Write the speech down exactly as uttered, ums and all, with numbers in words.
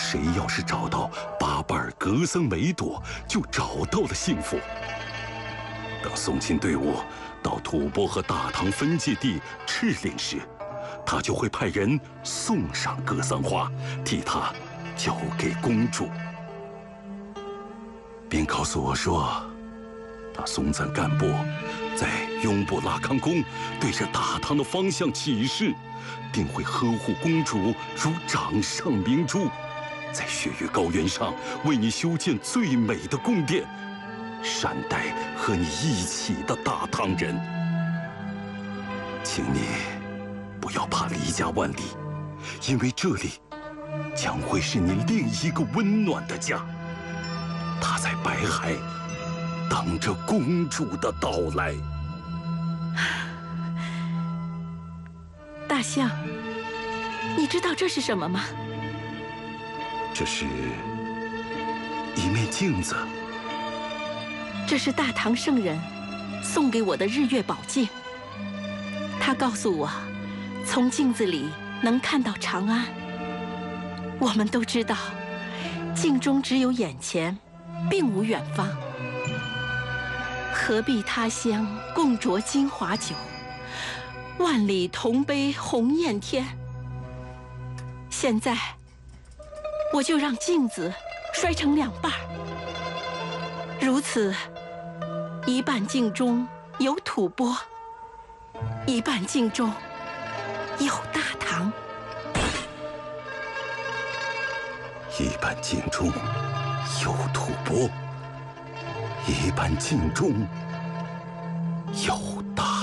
谁要是找到八瓣格桑梅朵，就找到了幸福。等送亲队伍到吐蕃和大唐分界地赤岭时，他就会派人送上格桑花，替他交给公主，并告诉我说，他松赞干布在雍布拉康宫对着大唐的方向起誓，定会呵护公主如掌上明珠，在雪域高原上为你修建最美的宫殿，善待和你一起的大唐人。请你不要怕离家万里，因为这里将会是你另一个温暖的家。他在白海等着公主的到来。 大象，你知道这是什么吗？ 这是一面镜子。 这是大唐圣人送给我的日月宝镜。他告诉我，从镜子里能看到长安。我们都知道，镜中只有眼前，并无远方。何必他乡共酌金华酒，万里同杯鸿雁天。现在，我就让镜子摔成两半儿，如此，一半镜中有吐蕃，一半镜中有大唐。 一半镜中有吐蕃，一半镜中有